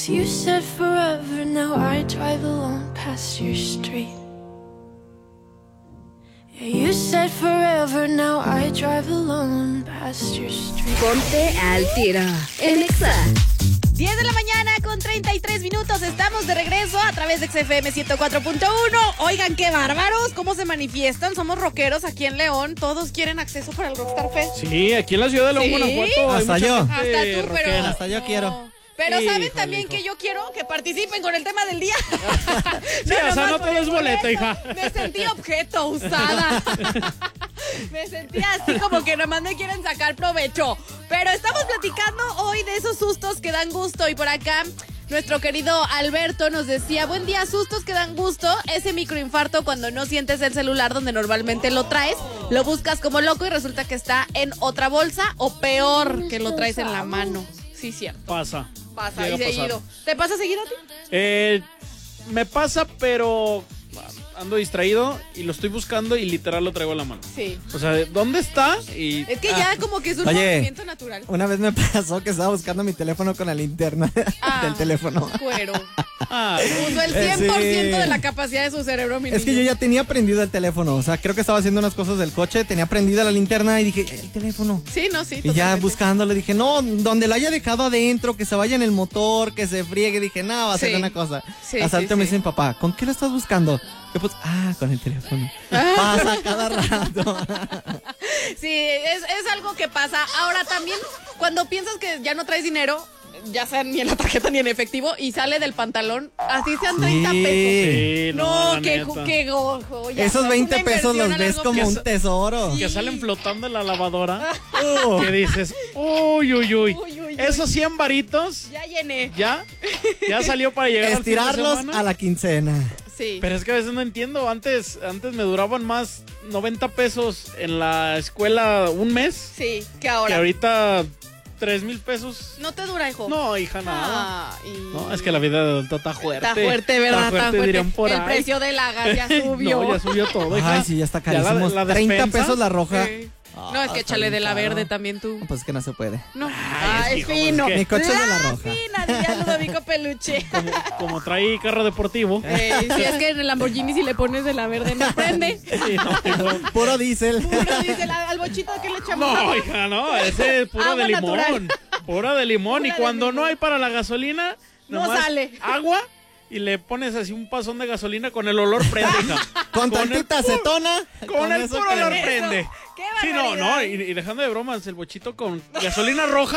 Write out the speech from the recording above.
You said forever, now I drive alone past your street. You said forever, now I drive alone past your street. Ponte al tiro en Exa. 10 de la mañana con 33 minutos. Estamos de regreso a través de XFM 104.1. Oigan, qué bárbaros, cómo se manifiestan. Somos rockeros aquí en León. Todos quieren acceso para el Rockstar Fest. Sí, aquí en la ciudad de León, ¿Sí? Guanajuato. Hasta yo. Hasta tú, pero... Hasta yo quiero. Pero ¿saben Híjole, también hijo. que yo quiero que participen con el tema del día? Sí, o sea, no nomás todo es boleto, hija. Me sentí objeto usada. Me sentí así como que nomás me quieren sacar provecho. Pero estamos platicando hoy de esos sustos que dan gusto. Y por acá nuestro querido Alberto nos decía: buen día, sustos que dan gusto. Ese microinfarto cuando no sientes el celular donde normalmente lo traes, lo buscas como loco y resulta que está en otra bolsa, o peor, que lo traes en la mano. Sí, cierto. Pasa Pasa Llega y a pasar. seguido. ¿Te pasa seguido a ti? Me pasa, pero ando distraído y lo estoy buscando y literal lo traigo en la mano. Sí. O sea, ¿dónde está? Y Es que ya como que es un Oye. movimiento natural. Una vez me pasó que estaba buscando mi teléfono con la linterna del teléfono. Cuero. Ay, Usó el 100% Sí. de la capacidad de su cerebro, mi Es que niño. yo ya tenía prendido el teléfono. O sea, creo que estaba haciendo unas cosas del coche. Tenía prendida la linterna y dije, el teléfono. Sí, no, sí. Y ya totalmente. buscándolo dije, no, donde lo haya dejado adentro, que se vaya en el motor, que se friegue. Dije, no, va a ser Sí. una cosa. Sí, Hasta sí, ahorita me sí. dicen, papá, ¿con qué lo estás buscando? Yo pues, con el teléfono. Pasa cada rato. Sí, es algo que pasa. Ahora también, cuando piensas que ya no traes dinero, ya sea ni en la tarjeta ni en efectivo, y sale del pantalón, así sean 30 pesos. sí, No, la qué neta. gojo. Ya, Esos es 20 una pesos inversión los a ves largo como plazo. un tesoro. Que salen flotando en la lavadora. Uh. Que dices, uy, uy, uy. Uy, uy, Esos 100 varitos, Ya llené. ya salió para llegar al fin de Estirarlos semana. a la quincena. Sí. Pero es que a veces no entiendo. Antes me duraban más 90 pesos en la escuela un mes. Sí, que Que ahora. ahorita 3,000 pesos. No te dura, hijo. No, hija, nada. Ay. No, es que la vida de adulto está fuerte. Está fuerte, ¿verdad? Está fuerte, dirían por El ahí. precio de la gas ya subió. No, ya subió todo, hija. Ay, sí, ya está Ya la- carísimo. la 30 despensa. pesos la roja. Sí. No, es que está échale de bien la caro. verde también tú. Pues es que no se puede. No. Ay, Es hijo, pues fino. es que- Mi coche es de la roja. Fina, diría Ludovico Peluche. Como trae carro deportivo. Si es que en el Lamborghini si le pones de la verde no prende. Sí, no, hijo. Puro diésel. Puro dice al bochito que le echamos. No, hija, no, ese es puro Agua de limón. natural. Pura de limón. Pura Y de cuando limón. no hay para la gasolina, No nomás sale. agua y le pones así un pasón de gasolina con el olor prende, hija. Con el tantita puro- acetona. Con el eso puro que- olor Eso. prende. ¡Qué Sí, no, barbaridad! y dejando de bromas, el bochito con gasolina roja.